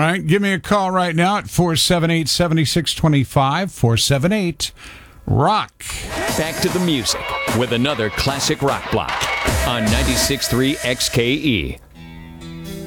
right, give me a call right now at 478-7625, 478-ROCK. Back to the music with another classic rock block on 96.3 XKE.